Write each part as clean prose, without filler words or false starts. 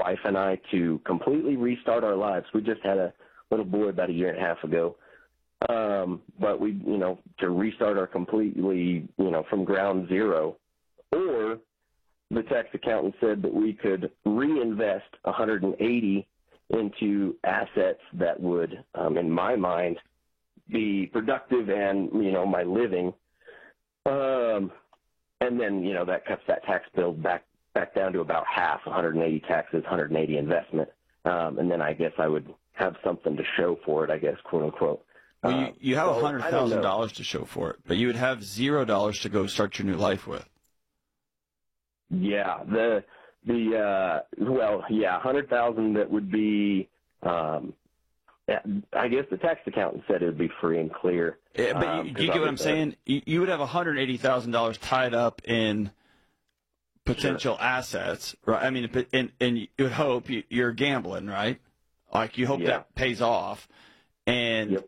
wife and I to completely restart our lives. We just had a little boy about a year and a half ago. But we, to restart our completely, from ground zero. Or the tax accountant said that we could reinvest 180 into assets that would, in my mind, be productive and, my living. And then, that cuts that tax bill back down to about half, 180 taxes, 180 investment. And then I guess I would have something to show for it, I guess, quote unquote. Well, you have $100,000 to show for it, but you would have $0 to go start your new life with. Yeah, 100,000 that would be, I guess the tax accountant said it would be free and clear. Yeah, but you get what I'm saying? You would have $180,000 tied up in potential assets, right? I mean, and you would hope you're gambling, right? Like you hope that pays off, and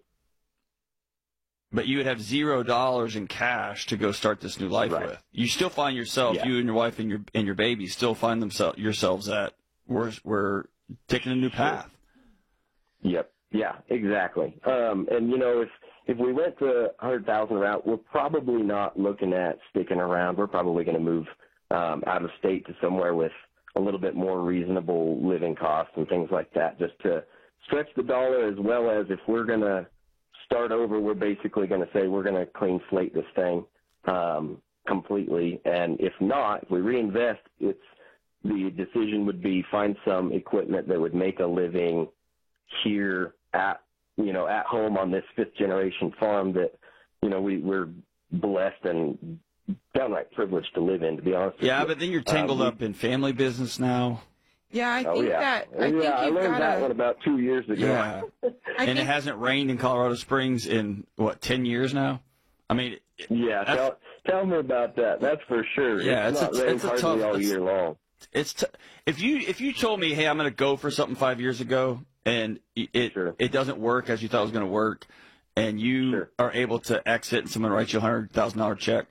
but you would have $0 in cash to go start this new life with. You still find yourself, you and your wife and your baby still find yourselves at we're taking a new path. Yep. Yeah, exactly. And if we went the 100,000 route, we're probably not looking at sticking around. We're probably going to move out of state to somewhere with a little bit more reasonable living costs and things like that, just to stretch the dollar, as well as if we're going to start over, we're basically going to say we're going to clean slate this thing completely. And if not, if we reinvest, the decision would be find some equipment that would make a living here at home on this fifth generation farm that, we're blessed and downright privileged to live in, to be honest with you. Yeah, but then you're tangled up in family business now. Yeah, I think I learned that one about 2 years ago. Yeah. And it hasn't rained in Colorado Springs in, 10 years now? I mean... Yeah, tell me about that. That's for sure. Yeah, it's a tough... all year long. If you told me, hey, I'm going to go for something 5 years ago, and it doesn't work as you thought it was going to work, and you are able to exit and someone writes you a $100,000 check...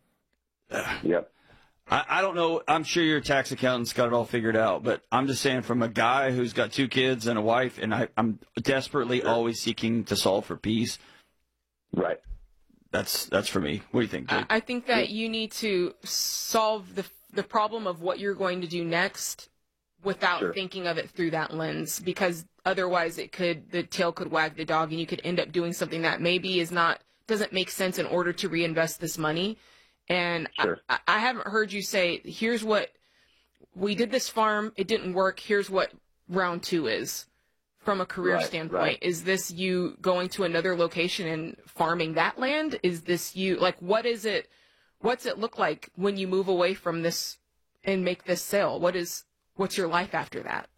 Yep. I don't know. I'm sure your tax accountant's got it all figured out, but I'm just saying from a guy who's got 2 kids and a wife, and I'm desperately always seeking to solve for peace. Right. That's for me. What do you think, Jake? I think that you need to solve the problem of what you're going to do next without thinking of it through that lens, because otherwise the tail could wag the dog and you could end up doing something that maybe doesn't make sense in order to reinvest this money. And I haven't heard you say, here's what, we did this farm, it didn't work, here's what round 2 is from a career standpoint. Right. Is this you going to another location and farming that land? Is this you, what's it look like when you move away from this and make this sale? What's your life after that?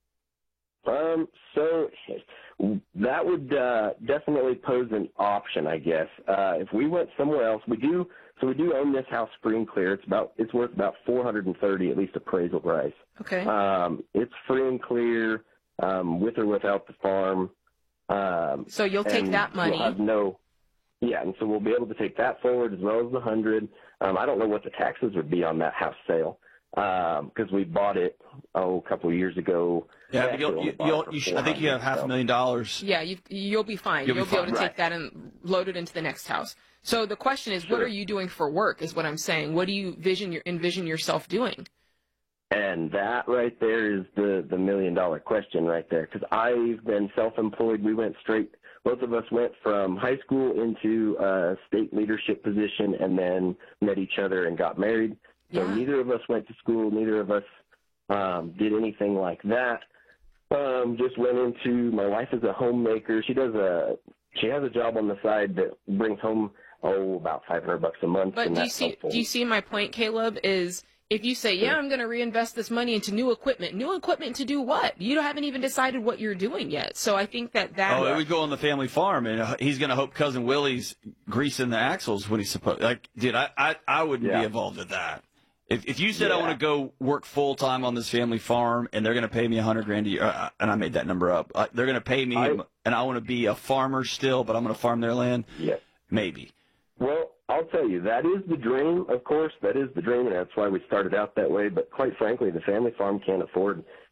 So that would definitely pose an option, I guess. If we went somewhere else, we do own this house free and clear. It's worth about $430, at least appraisal price. Okay. It's free and clear, with or without the farm. So you'll take that money. And so we'll be able to take that forward as well as the 100. I don't know what the taxes would be on that house sale, because we bought it a couple of years ago. Yeah, I think you have $500,000. Yeah, you'll be fine. You'll be able to take that and load it into the next house. So the question is, what are you doing for work is what I'm saying. What do you envision yourself doing? And that right there is the $1 million question right there, because I've been self-employed. Both of us went from high school into a state leadership position and then met each other and got married. So neither of us went to school. Neither of us did anything like that. Just went into, my wife is a homemaker. She has a job on the side that brings home, about $500 a month. But do you see my point, Caleb, is if you say, I'm going to reinvest this money into new equipment to do what? You haven't even decided what you're doing yet. So I think that it would go on the family farm, and he's going to hope Cousin Willie's greasing the axles when he's supposed. Dude, I wouldn't be involved with that. If you said I want to go work full time on this family farm and they're going to pay me $100,000 a year, and I made that number up, they're going to pay me, and I want to be a farmer still, but I'm going to farm their land. Yes. Maybe. Well, I'll tell you, that is the dream. Of course, that is the dream, and that's why we started out that way. But quite frankly, the family farm can't afford